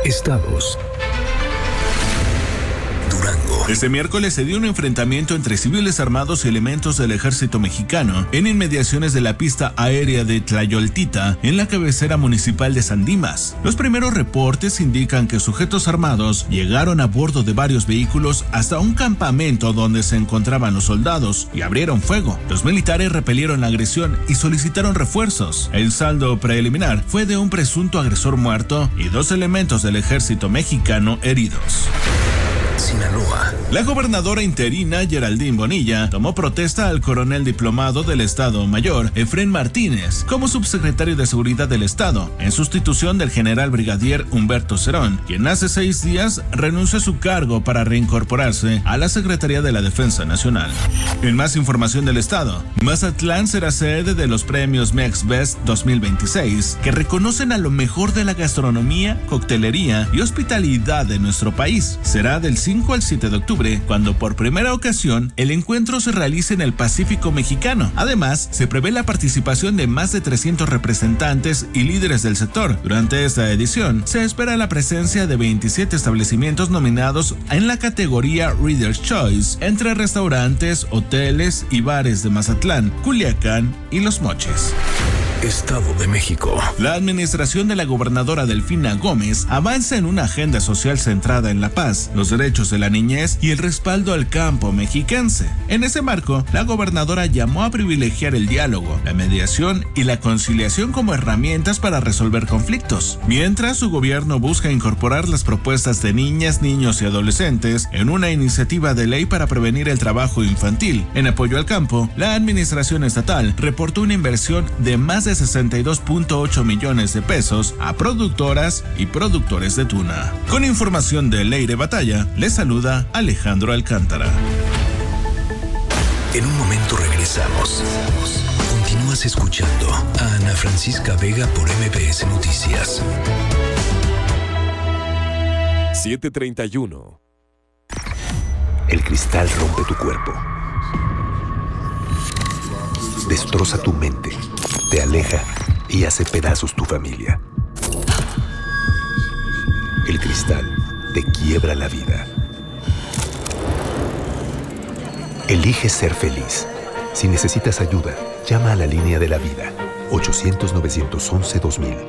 Estados. Durango. Este miércoles se dio un enfrentamiento entre civiles armados y elementos del ejército mexicano en inmediaciones de la pista aérea de Tlayoltita, en la cabecera municipal de San Dimas. Los primeros reportes indican que sujetos armados llegaron a bordo de varios vehículos hasta un campamento donde se encontraban los soldados y abrieron fuego. Los militares repelieron la agresión y solicitaron refuerzos. El saldo preliminar fue de un presunto agresor muerto y 2 elementos del ejército mexicano heridos. Sinaloa. La gobernadora interina Geraldine Bonilla tomó protesta al coronel diplomado del Estado Mayor, Efrén Martínez, como subsecretario de Seguridad del Estado, en sustitución del general brigadier Humberto Cerón, quien hace 6 días renunció a su cargo para reincorporarse a la Secretaría de la Defensa Nacional. En más información del Estado, Mazatlán será sede de los premios Mex Best 2026, que reconocen a lo mejor de la gastronomía, coctelería y hospitalidad de nuestro país. Será del 5 al 7 de octubre, cuando por primera ocasión el encuentro se realice en el Pacífico mexicano. Además, se prevé la participación de más de 300 representantes y líderes del sector. Durante esta edición, se espera la presencia de 27 establecimientos nominados en la categoría Reader's Choice, entre restaurantes, hoteles y bares de Mazatlán, Culiacán y Los Mochis. Estado de México. La administración de la gobernadora Delfina Gómez avanza en una agenda social centrada en la paz, los derechos de la niñez y el respaldo al campo mexiquense. En ese marco, la gobernadora llamó a privilegiar el diálogo, la mediación y la conciliación como herramientas para resolver conflictos, mientras su gobierno busca incorporar las propuestas de niñas, niños y adolescentes en una iniciativa de ley para prevenir el trabajo infantil. En apoyo al campo, la administración estatal reportó una inversión de más de 62.8 millones de pesos a productoras y productores de tuna. Con información de Leire Batalla, les saluda Alejandro Alcántara. En un momento regresamos. Continúas escuchando a Ana Francisca Vega por MBS Noticias. 7:31. El cristal rompe tu cuerpo. Destroza tu mente, te aleja y hace pedazos tu familia. El cristal te quiebra la vida. Elige ser feliz. Si necesitas ayuda, llama a la línea de la vida, 800-911-2000.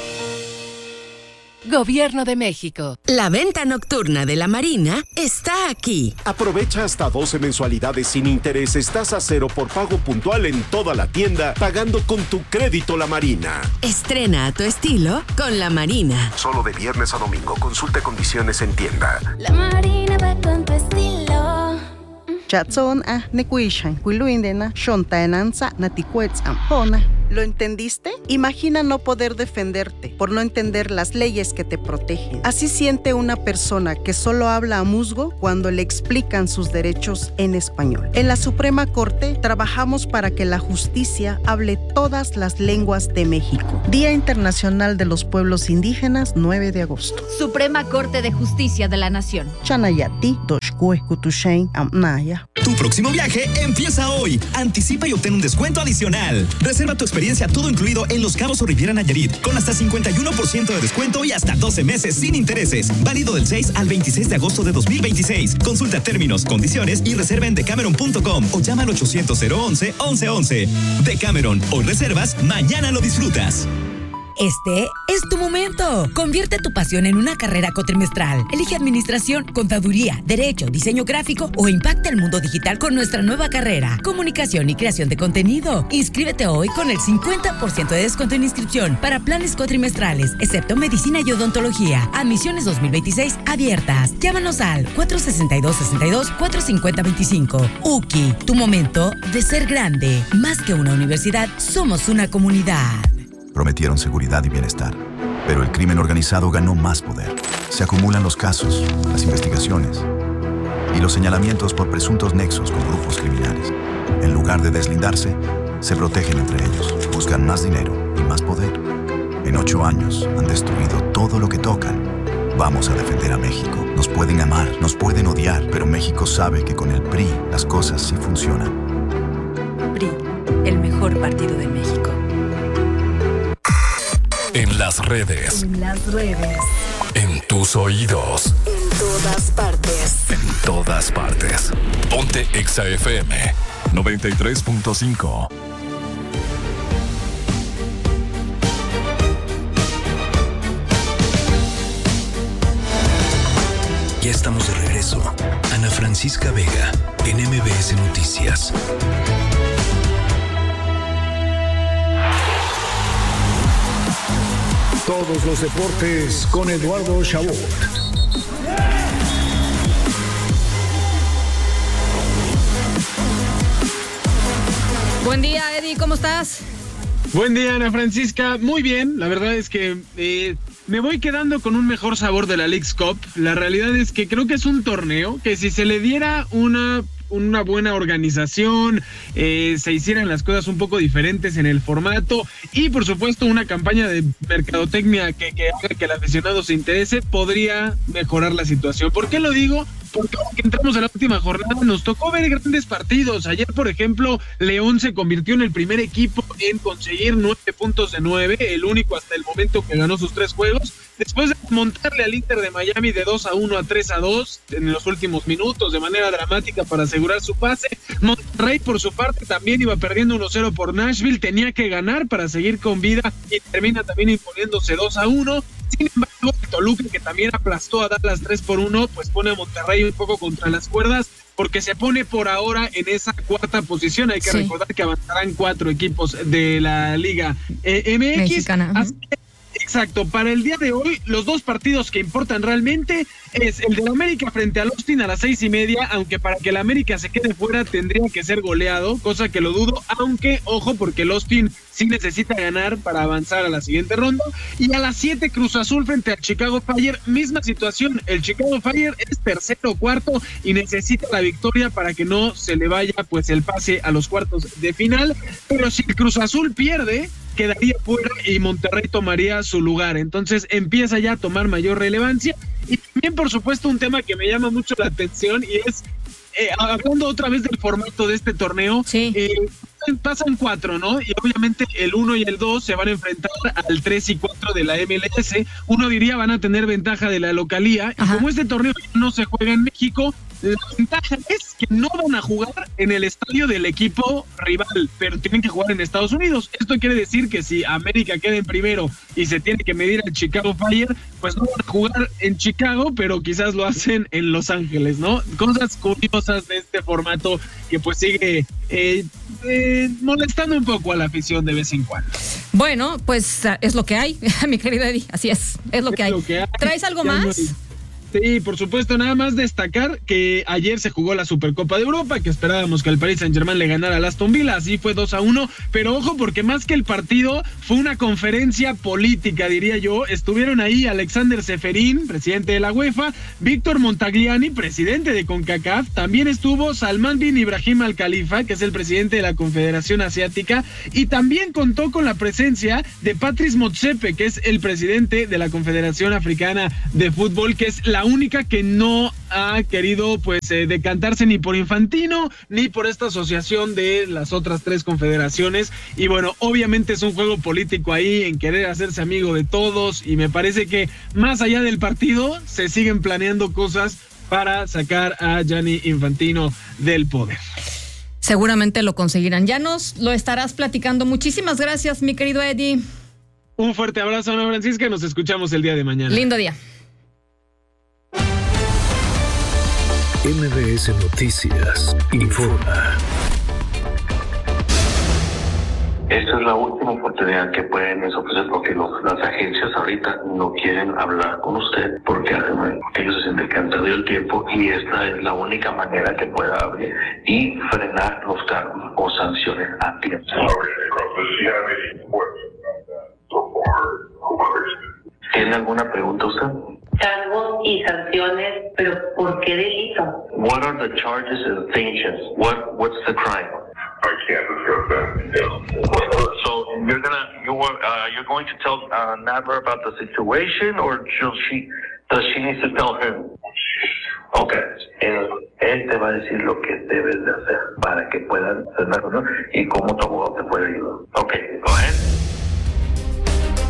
Gobierno de México. La venta nocturna de la Marina está aquí. Aprovecha hasta 12 mensualidades sin intereses, tasa cero por pago puntual en toda la tienda, pagando con tu crédito La Marina. Estrena a tu estilo con La Marina. Solo de viernes a domingo. Consulte condiciones en tienda. La Marina va con tu estilo. Chatson nekuishan kuiluindena shontaenanza natikuetzam. ¿Lo entendiste? Imagina no poder defenderte por no entender las leyes que te protegen. Así siente una persona que solo habla a musgo cuando le explican sus derechos en español. En la Suprema Corte trabajamos para que la justicia hable todas las lenguas de México. Día Internacional de los Pueblos Indígenas, 9 de agosto. Suprema Corte de Justicia de la Nación. Chanayati, Doshkue, Kutushain, Amnaya. Tu próximo viaje empieza hoy. Anticipa y obtén un descuento adicional. Reserva tu experiencia todo incluido en Los Cabos o Riviera Nayarit con hasta 51% de descuento y hasta 12 meses sin intereses. Válido del 6 al 26 de agosto de 2026. Consulta términos, condiciones y reserva en decameron.com o llama al 800-011-1111. Decameron, hoy reservas, mañana lo disfrutas. Este es tu momento. Convierte tu pasión en una carrera cuatrimestral. Elige administración, contaduría, derecho, diseño gráfico o impacta el mundo digital con nuestra nueva carrera, comunicación y creación de contenido. Inscríbete hoy con el 50% de descuento en inscripción para planes cuatrimestrales, excepto medicina y odontología. Admisiones 2026 abiertas. Llámanos al 462-62-450-25. UKI, tu momento de ser grande. Más que una universidad, somos una comunidad. Prometieron seguridad y bienestar, pero el crimen organizado ganó más poder. Se acumulan los casos, las investigaciones y los señalamientos por presuntos nexos con grupos criminales. En lugar de deslindarse, se protegen entre ellos, buscan más dinero y más poder. En 8 años han destruido todo lo que tocan. Vamos a defender a México. Nos pueden amar, nos pueden odiar, pero México sabe que con el PRI las cosas sí funcionan. PRI, el mejor partido de México. En las redes. En las redes. En tus oídos. En todas partes. En todas partes. Ponte Exa FM 93.5. Ya estamos de regreso. Ana Francisca Vega, en MBS Noticias. Todos los deportes con Eduardo Chabot. Buen día, Eddie, ¿cómo estás? Buen día, Ana Francisca. Muy bien, la verdad es que me voy quedando con un mejor sabor de la Leagues Cup. La realidad es que creo que es un torneo que si se le diera una buena organización, se hicieran las cosas un poco diferentes en el formato y por supuesto una campaña de mercadotecnia que haga que el aficionado se interese, podría mejorar la situación. ¿Por qué lo digo? Porque aunque entramos a la última jornada, nos tocó ver grandes partidos. Ayer, por ejemplo, León se convirtió en el primer equipo en conseguir 9 puntos de 9, el único hasta el momento que ganó sus 3 juegos, después de montarle al Inter de Miami de 2-1 a 3-2 en los últimos minutos de manera dramática para asegurar su pase. Monterrey, por su parte, también iba perdiendo 1-0 por Nashville, tenía que ganar para seguir con vida y termina también imponiéndose 2-1. Sin embargo, Toluca, que también aplastó a Dallas 3-1, pues pone a Monterrey un poco contra las cuerdas, porque se pone por ahora en esa cuarta posición. Hay que recordar que avanzarán 4 equipos de la Liga MX. Mexicana. Exacto, para el día de hoy, los 2 partidos que importan realmente es el del América frente al Austin a las 6:30, aunque para que el América se quede fuera tendría que ser goleado, cosa que lo dudo, aunque, ojo, porque el Austin sí necesita ganar para avanzar a la siguiente ronda. Y a las 7, Cruz Azul frente al Chicago Fire, misma situación, el Chicago Fire es tercero o cuarto y necesita la victoria para que no se le vaya pues el pase a los cuartos de final, pero si el Cruz Azul pierde, quedaría fuera y Monterrey tomaría su lugar. Entonces empieza ya a tomar mayor relevancia. Y también, por supuesto, un tema que me llama mucho la atención y es, hablando otra vez del formato de este torneo, pasan 4, ¿no? Y obviamente el 1 y el 2 se van a enfrentar al 3 y 4 de la MLS. Uno diría van a tener ventaja de la localía. Y como este torneo no se juega en México, la ventaja es que no van a jugar en el estadio del equipo rival, pero tienen que jugar en Estados Unidos. Esto quiere decir que si América queda en primero y se tiene que medir al Chicago Fire, pues no van a jugar en Chicago, pero quizás lo hacen en Los Ángeles, ¿no? Cosas curiosas de este formato que pues sigue molestando un poco a la afición de vez en cuando. Bueno, pues es lo que hay, mi querido Eddie, así es lo que hay. ¿Traes algo más? Sí, por supuesto, nada más destacar que ayer se jugó la Supercopa de Europa, que esperábamos que el Paris Saint-Germain le ganara al Aston Villa, así fue 2-1, pero ojo, porque más que el partido, fue una conferencia política, diría yo. Estuvieron ahí Alexander Ceferín, presidente de la UEFA, Víctor Montagliani, presidente de CONCACAF, también estuvo Salman bin Ibrahim Al Khalifa, que es el presidente de la Confederación Asiática, y también contó con la presencia de Patrice Motsepe, que es el presidente de la Confederación Africana de Fútbol, que es la única que no ha querido pues decantarse ni por Infantino ni por esta asociación de las otras 3 confederaciones. Y bueno, obviamente es un juego político ahí en querer hacerse amigo de todos, y me parece que más allá del partido se siguen planeando cosas para sacar a Gianni Infantino del poder. Seguramente lo conseguirán. Ya nos lo estarás platicando. Muchísimas gracias, mi querido Eddie. Un fuerte abrazo, Ana Francisca, nos escuchamos el día de mañana. Lindo día. MBS Noticias informa. Esta es la última oportunidad que pueden ofrecer, porque las agencias ahorita no quieren hablar con usted porque ellos se sienten que han perdido el tiempo, y esta es la única manera que pueda abrir y frenar los cargos o sanciones a tiempo. ¿Tiene alguna pregunta usted? Cargos y sanciones, pero ¿por qué delito? What are the charges and sanctions? What's the crime? I can't discuss that. So you're going to tell Nadler about the situation, or does she need to tell him? Okay. Él te va a decir lo que debes de hacer para que puedan hacerlo, ¿no? Y cómo tu abogado te puede ayudar. Okay, go ahead.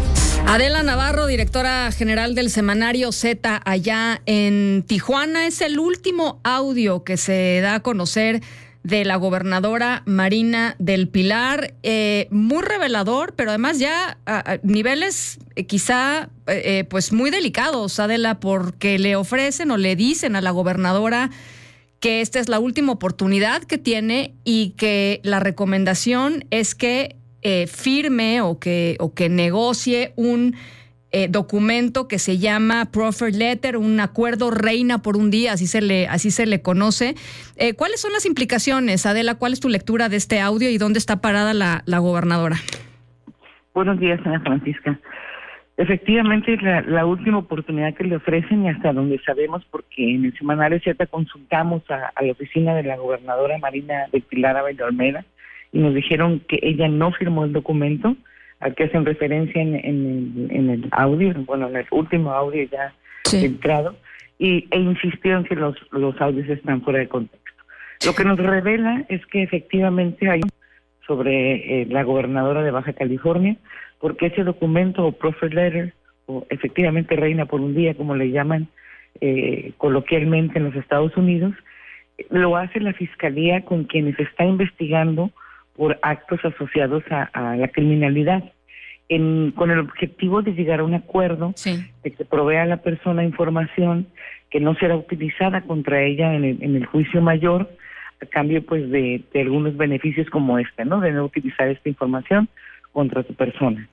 Adela Navarro, directora general del semanario Z allá en Tijuana. Es el último audio que se da a conocer de la gobernadora Marina del Pilar, muy revelador, pero además ya a niveles quizá pues muy delicados, Adela, porque le ofrecen o le dicen a la gobernadora que esta es la última oportunidad que tiene y que la recomendación es que firme o que negocie un documento que se llama Proffered Letter, un acuerdo reina por un día, así se le conoce. ¿Cuáles son las implicaciones, Adela? ¿Cuál es tu lectura de este audio y dónde está parada la gobernadora? Buenos días, Ana Francisca. Efectivamente, la última oportunidad que le ofrecen, y hasta donde sabemos, porque en el semanario Z consultamos a la oficina de la gobernadora Marina del Pilar Ávila Olmeda, y nos dijeron que ella no firmó el documento al que hacen referencia en el audio, bueno, en el último audio ya filtrado, e insistió en que los audios están fuera de contexto. Lo que nos revela es que efectivamente hay sobre la gobernadora de Baja California, porque ese documento o Proffered Letter, o efectivamente reina por un día, como le llaman coloquialmente en los Estados Unidos, lo hace la Fiscalía con quienes está investigando por actos asociados a la criminalidad, con el objetivo de llegar a un acuerdo de que provea a la persona información que no será utilizada contra ella en el juicio mayor, a cambio pues de algunos beneficios como ¿no? De no utilizar esta información contra su persona.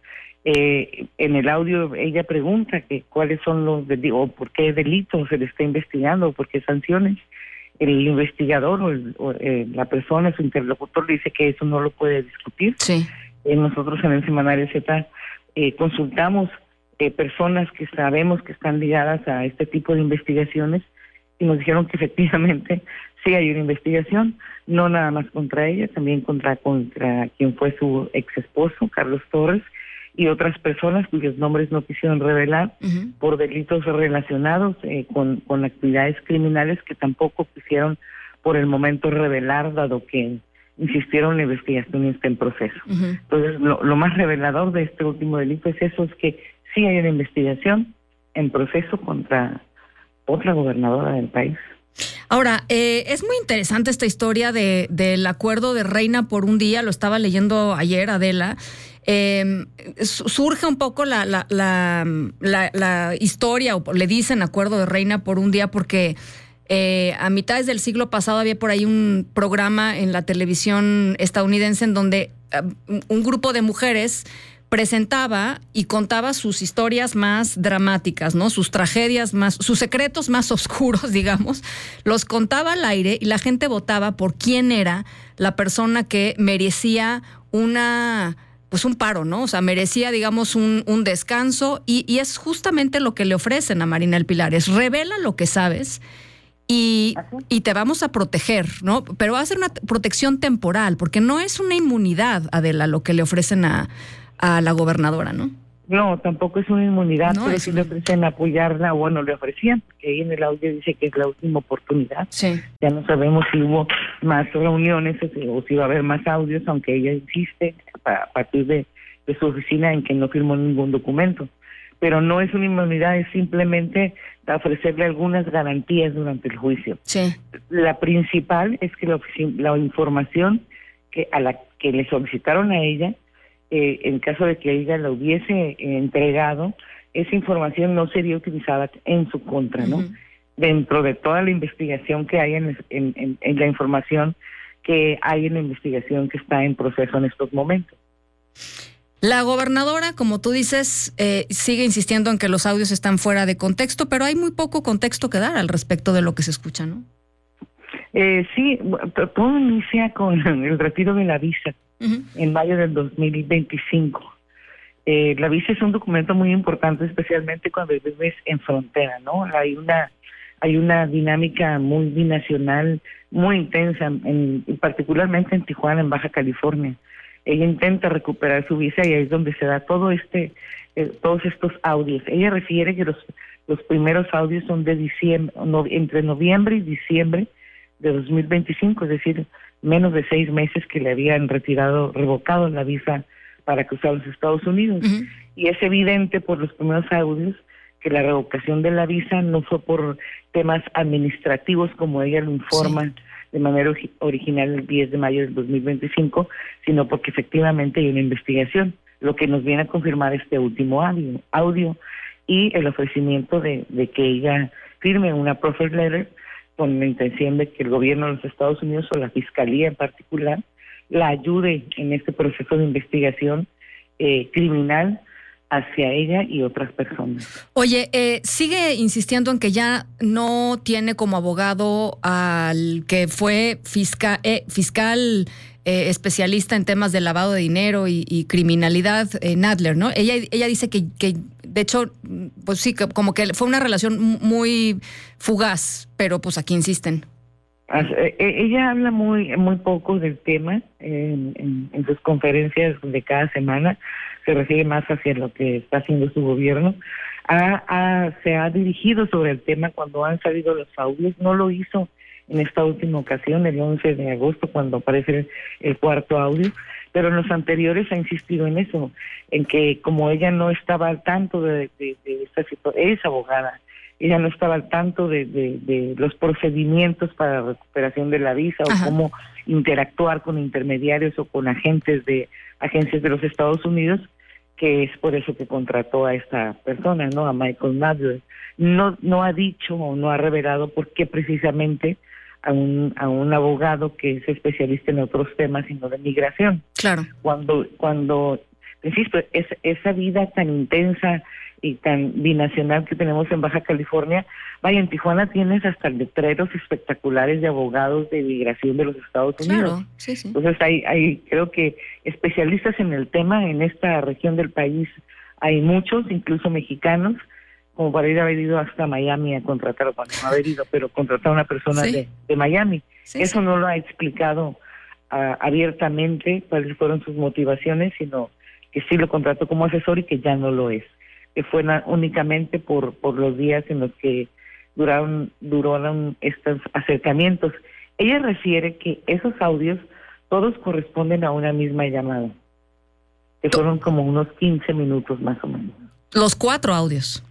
En el audio ella pregunta que cuáles son los o por qué delitos se le está investigando, o por qué sanciones. El investigador o la persona, su interlocutor, dice que eso no lo puede discutir. Nosotros en el semanario Z consultamos personas que sabemos que están ligadas a este tipo de investigaciones y nos dijeron que efectivamente sí hay una investigación, no nada más contra ella, también contra quien fue su ex esposo, Carlos Torres, y otras personas cuyos nombres no quisieron revelar por delitos relacionados con actividades criminales que tampoco quisieron por el momento revelar, dado que insistieron la investigación está en proceso. Entonces, lo más revelador de este último delito es eso, es que sí hay una investigación en proceso contra otra gobernadora del país. Ahora, es muy interesante esta historia del acuerdo de reina por un día, lo estaba leyendo ayer, Adela. Surge un poco la historia, o le dicen acuerdo de reina por un día, porque a mitades del siglo pasado había por ahí un programa en la televisión estadounidense en donde un grupo de mujeres presentaba y contaba sus historias más dramáticas, ¿no? Sus tragedias más, sus secretos más oscuros, digamos, los contaba al aire y la gente votaba por quién era la persona que merecía un paro, ¿no? O sea, merecía, digamos, un descanso y es justamente lo que le ofrecen a Marina del Pilar, es revela lo que sabes y te vamos a proteger, ¿no? Pero va a ser una protección temporal, porque no es una inmunidad, Adela, lo que le ofrecen a la gobernadora, ¿no? No, tampoco es una inmunidad, pero sí le ofrecen apoyarla, bueno, le ofrecían, porque ahí en el audio dice que es la última oportunidad. Ya no sabemos si hubo más reuniones o si va a haber más audios, aunque ella insiste a partir de su oficina en que no firmó ningún documento. Pero no es una inmunidad, es simplemente ofrecerle algunas garantías durante el juicio. La principal es que la información a la que le solicitaron a ella, en caso de que ella la hubiese entregado, esa información no sería utilizada en su contra, ¿no? Dentro de toda la investigación que hay en la información que hay en la investigación que está en proceso en estos momentos. La gobernadora, como tú dices, sigue insistiendo en que los audios están fuera de contexto, pero hay muy poco contexto que dar al respecto de lo que se escucha, ¿no? Sí, todo inicia con el retiro de la visa en mayo del 2025. La visa es un documento muy importante, especialmente cuando vives en frontera, ¿no? Hay una dinámica muy binacional, muy intensa, particularmente en Tijuana, en Baja California. Ella intenta recuperar su visa y ahí es donde se da todos estos audios. Ella refiere que los primeros audios son de diciembre, entre noviembre y diciembre de 2025, es decir, menos de 6 meses que le habían revocado la visa para cruzar los Estados Unidos. y es evidente por los primeros audios que la revocación de la visa no fue por temas administrativos como ella lo informa de manera original el 10 de mayo del 2025, sino porque efectivamente hay una investigación, lo que nos viene a confirmar este último audio y el ofrecimiento de que ella firme una proffer letter con la intención de que el gobierno de los Estados Unidos o la Fiscalía en particular la ayude en este proceso de investigación criminal hacia ella y otras personas. Oye, sigue insistiendo en que ya no tiene como abogado al que fue fiscal especialista en temas de lavado de dinero y criminalidad, Nadler, ¿no? Ella dice que de hecho, pues sí, que como que fue una relación muy fugaz, pero pues aquí insisten. Ella habla muy poco del tema en sus conferencias de cada semana, se refiere más hacia lo que está haciendo su gobierno. Se ha dirigido sobre el tema cuando han salido los audios, no lo hizo en esta última ocasión, el 11 de agosto, cuando aparece el cuarto audio, pero en los anteriores ha insistido en eso, en que como ella no estaba al tanto de esta situación, es abogada, ella no estaba al tanto de los procedimientos para la recuperación de la visa o cómo interactuar con intermediarios o con agencias de los Estados Unidos, que es por eso que contrató a esta persona, ¿no? A Michael Nadler. No ha dicho o no ha revelado por qué precisamente a un abogado que es especialista en otros temas y no de migración. Claro. Cuando insisto, esa vida tan intensa y tan binacional que tenemos en Baja California, vaya, en Tijuana tienes hasta letreros espectaculares de abogados de migración de los Estados Unidos. Claro, sí. Entonces hay creo que especialistas en el tema en esta región del país, hay muchos, incluso mexicanos, como para haber ido hasta Miami a contratar, bueno, no haber ido, pero contratar a una persona de Miami. Eso no lo ha explicado abiertamente cuáles fueron sus motivaciones, sino que sí lo contrató como asesor y que ya no lo es, que fue únicamente por los días en los que duraron estos acercamientos. Ella refiere que esos audios todos corresponden a una misma llamada, que fueron como unos 15 minutos más o menos. Los 4 audios.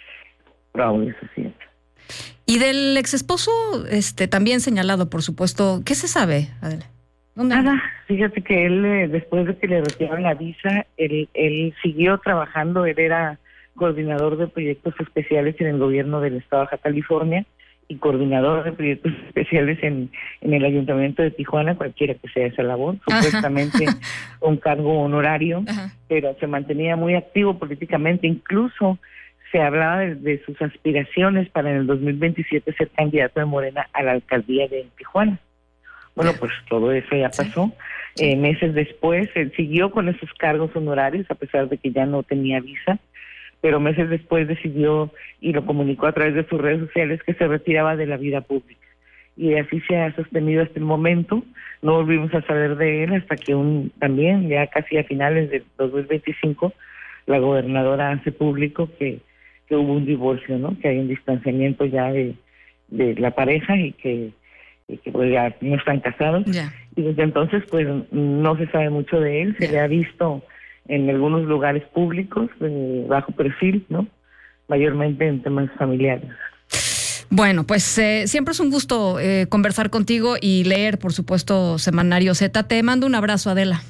Audios, así es. Y del ex esposo, también señalado, por supuesto, ¿qué se sabe, Adela? Nada, fíjate que él, después de que le retiraron la visa, él siguió trabajando, él era coordinador de proyectos especiales en el gobierno del estado de Baja California y coordinador de proyectos especiales en el ayuntamiento de Tijuana, cualquiera que sea esa labor, supuestamente un cargo honorario, pero se mantenía muy activo políticamente, incluso se hablaba de sus aspiraciones para en el 2027 ser candidato de Morena a la alcaldía de Tijuana. Bueno, pues todo eso ya pasó. Meses después, él siguió con esos cargos honorarios, a pesar de que ya no tenía visa, pero meses después decidió, y lo comunicó a través de sus redes sociales, que se retiraba de la vida pública. Y así se ha sostenido hasta el momento. No volvimos a saber de él hasta que también, ya casi a finales del 2025, la gobernadora hace público que hubo un divorcio, ¿no? Que hay un distanciamiento ya de la pareja y que pues ya no están casados. Y desde entonces pues no se sabe mucho de él. Se le ha visto en algunos lugares públicos de bajo perfil, ¿no? Mayormente en temas familiares. Bueno, pues siempre es un gusto conversar contigo y leer, por supuesto, Semanario Z. Te mando un abrazo, Adela.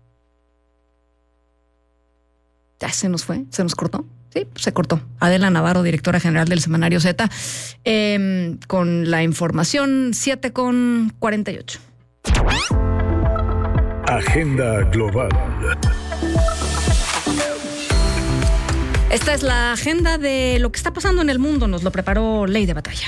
Ya se nos fue, se nos cortó. Sí, se cortó. Adela Navarro, directora general del Semanario Z, con la información 7:48. Agenda global. Esta es la agenda de lo que está pasando en el mundo. Nos lo preparó Ley de Batalla.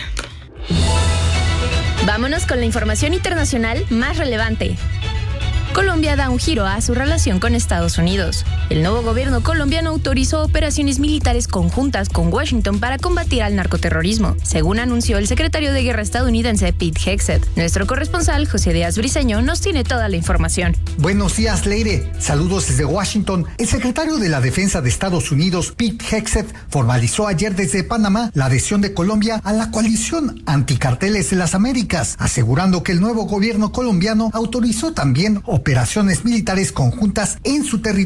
Vámonos con la información internacional más relevante. Colombia da un giro a su relación con Estados Unidos. El nuevo gobierno colombiano autorizó operaciones militares conjuntas con Washington para combatir al narcoterrorismo, según anunció el secretario de Guerra estadounidense Pete Hegseth. Nuestro corresponsal José Díaz Briceño nos tiene toda la información. Buenos días, Leire. Saludos desde Washington. El secretario de la Defensa de Estados Unidos, Pete Hegseth, formalizó ayer desde Panamá la adhesión de Colombia a la coalición anticarteles de las Américas, asegurando que el nuevo gobierno colombiano autorizó también operaciones militares conjuntas en su territorio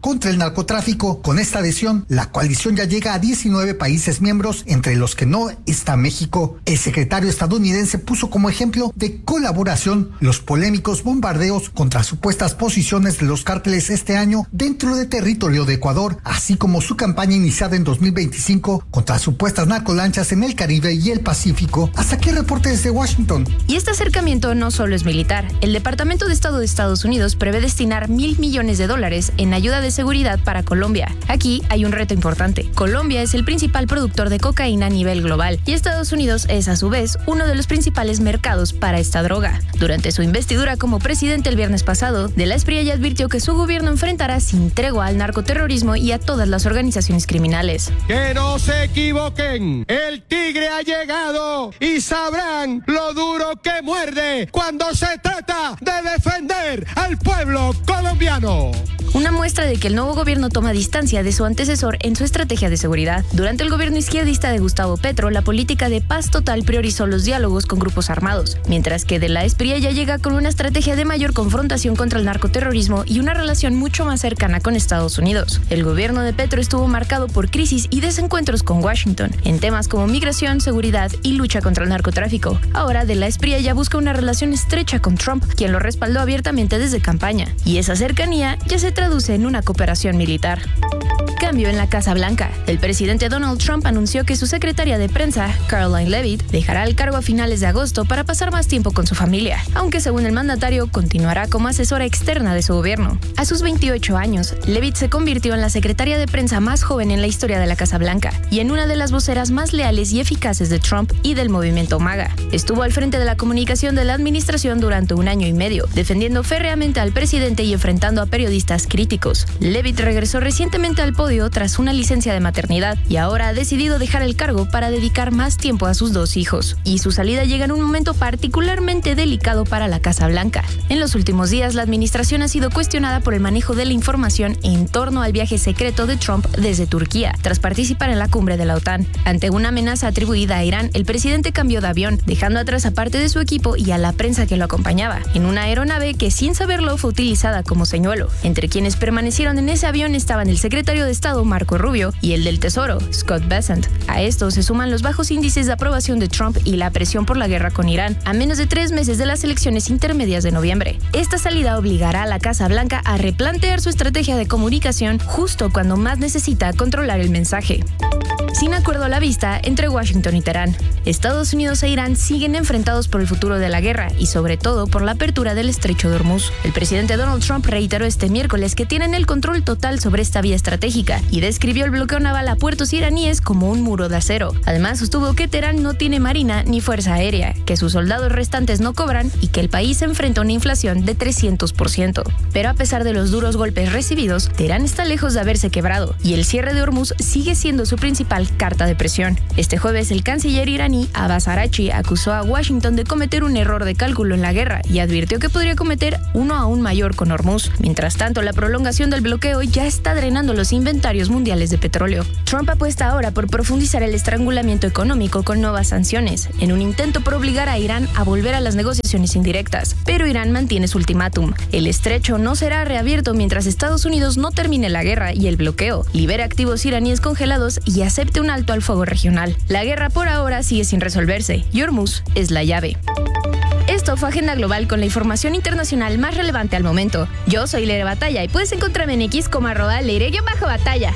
contra el narcotráfico. Con esta adhesión, la coalición ya llega a 19 países miembros, entre los que no está México. El secretario estadounidense puso como ejemplo de colaboración los polémicos bombardeos contra supuestas posiciones de los cárteles este año dentro de territorio de Ecuador, así como su campaña iniciada en 2025 contra supuestas narcolanchas en el Caribe y el Pacífico. Hasta aquí el reporte desde Washington. Y este acercamiento no solo es militar. El Departamento de Estado de Estados Unidos prevé destinar $1,000 millones en ayuda de seguridad para Colombia. Aquí hay un reto importante. Colombia es el principal productor de cocaína a nivel global y Estados Unidos es a su vez uno de los principales mercados para esta droga. Durante su investidura como presidente el viernes pasado, De la Espriella advirtió que su gobierno enfrentará sin tregua al narcoterrorismo y a todas las organizaciones criminales. Que no se equivoquen, el tigre ha llegado y sabrán lo duro que muerde cuando se trata de defender al pueblo colombiano. Una muestra de que el nuevo gobierno toma distancia de su antecesor en su estrategia de seguridad. Durante el gobierno izquierdista de Gustavo Petro, la política de paz total priorizó los diálogos con grupos armados, mientras que De la Espriella llega con una estrategia de mayor confrontación contra el narcoterrorismo y una relación mucho más cercana con Estados Unidos. El gobierno de Petro estuvo marcado por crisis y desencuentros con Washington, en temas como migración, seguridad y lucha contra el narcotráfico. Ahora De la Espriella busca una relación estrecha con Trump, quien lo respaldó abiertamente desde campaña, y esa cercanía ya se traduce en una cooperación militar. Cambio en la Casa Blanca. El presidente Donald Trump anunció que su secretaria de prensa, Karoline Leavitt, dejará el cargo a finales de agosto para pasar más tiempo con su familia, aunque según el mandatario continuará como asesora externa de su gobierno. A sus 28 años, Leavitt se convirtió en la secretaria de prensa más joven en la historia de la Casa Blanca y en una de las voceras más leales y eficaces de Trump y del movimiento MAGA. Estuvo al frente de la comunicación de la administración durante 1 año y medio, defendiendo férreamente al presidente y enfrentando a periodistas críticos. Leavitt regresó recientemente al podio tras una licencia de maternidad y ahora ha decidido dejar el cargo para dedicar más tiempo a sus 2 hijos. Y su salida llega en un momento particularmente delicado para la Casa Blanca. En los últimos días, la administración ha sido cuestionada por el manejo de la información en torno al viaje secreto de Trump desde Turquía, tras participar en la cumbre de la OTAN. Ante una amenaza atribuida a Irán, el presidente cambió de avión, dejando atrás a parte de su equipo y a la prensa que lo acompañaba, en una aeronave que sin saberlo fue utilizada como señuelo. Entre quienes permanecieron en ese avión estaban el secretario de Estado Marco Rubio y el del Tesoro, Scott Bessent. A esto se suman los bajos índices de aprobación de Trump y la presión por la guerra con Irán, a menos de 3 meses de las elecciones intermedias de noviembre. Esta salida obligará a la Casa Blanca a replantear su estrategia de comunicación justo cuando más necesita controlar el mensaje. Sin acuerdo a la vista entre Washington y Teherán, Estados Unidos e Irán siguen enfrentados por el futuro de la guerra y sobre todo por la apertura del estrecho de Hormuz. El presidente Donald Trump reiteró este miércoles que tienen el control total sobre esta vía estratégica y describió el bloqueo naval a puertos iraníes como un muro de acero. Además, sostuvo que Teherán no tiene marina ni fuerza aérea, que sus soldados restantes no cobran y que el país enfrenta una inflación de 300%. Pero a pesar de los duros golpes recibidos, Teherán está lejos de haberse quebrado y el cierre de Hormuz sigue siendo su principal carta de presión. Este jueves, el canciller iraní Abbas Araghchi acusó a Washington de cometer un error de cálculo en la guerra y advirtió que podría cometer uno aún mayor con Hormuz. Mientras tanto, la prolongación del bloqueo ya está drenando los inventarios mundiales de petróleo. Trump apuesta ahora por profundizar el estrangulamiento económico con nuevas sanciones, en un intento por obligar a Irán a volver a las negociaciones indirectas. Pero Irán mantiene su ultimátum. El estrecho no será reabierto mientras Estados Unidos no termine la guerra y el bloqueo, libere activos iraníes congelados y acepte un alto al fuego regional. La guerra por ahora sigue sin resolverse y Hormuz es la llave. Esto fue Agenda Global con la información internacional más relevante al momento. Yo soy Leire Batalla y puedes encontrarme en X como @Leire_Batalla.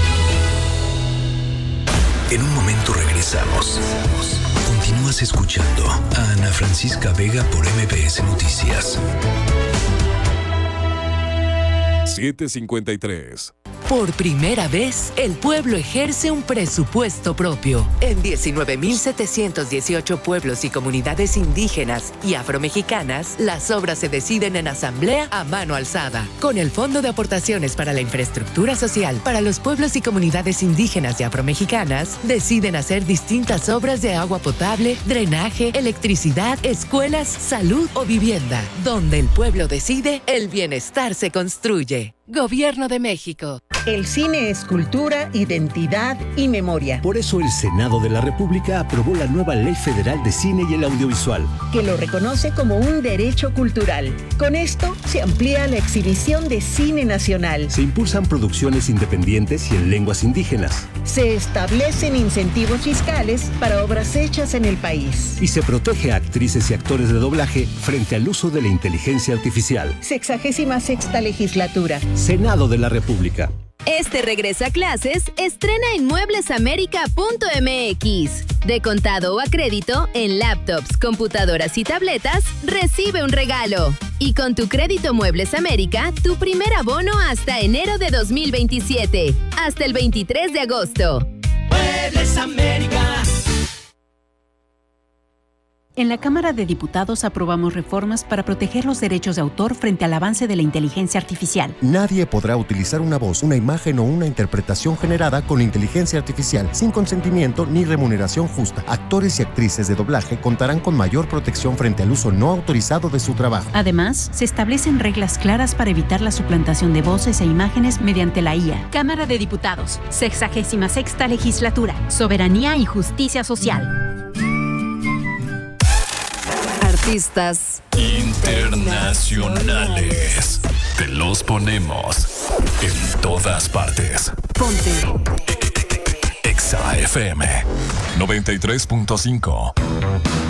En un momento regresamos. Continúas escuchando a Ana Francisca Vega por MBS Noticias. 7:53. Por primera vez, el pueblo ejerce un presupuesto propio. En 19.718 pueblos y comunidades indígenas y afromexicanas, las obras se deciden en asamblea a mano alzada. Con el Fondo de Aportaciones para la Infraestructura Social para los pueblos y comunidades indígenas y afromexicanas, deciden hacer distintas obras de agua potable, drenaje, electricidad, escuelas, salud o vivienda. Donde el pueblo decide, el bienestar se construye. Gobierno de México. El cine es cultura, identidad y memoria. Por eso el Senado de la República aprobó la nueva Ley Federal de Cine y el Audiovisual, que lo reconoce como un derecho cultural. Con esto se amplía la exhibición de cine nacional. Se impulsan producciones independientes y en lenguas indígenas. Se establecen incentivos fiscales para obras hechas en el país. Y se protege a actrices y actores de doblaje frente al uso de la inteligencia artificial. 66ª legislatura. Senado de la República. Este regresa a clases, estrena en mueblesamerica.mx. De contado o a crédito, en laptops, computadoras y tabletas, recibe un regalo. Y con tu crédito Muebles América, tu primer abono hasta enero de 2027. Hasta el 23 de agosto. Muebles América. En la Cámara de Diputados aprobamos reformas para proteger los derechos de autor frente al avance de la inteligencia artificial. Nadie podrá utilizar una voz, una imagen o una interpretación generada con inteligencia artificial sin consentimiento ni remuneración justa. Actores y actrices de doblaje contarán con mayor protección frente al uso no autorizado de su trabajo. Además, se establecen reglas claras para evitar la suplantación de voces e imágenes mediante la IA. Cámara de Diputados, 66ª Legislatura, Soberanía y Justicia Social. Artistas internacionales. Te los ponemos en todas partes. Ponte Exa FM 93.5.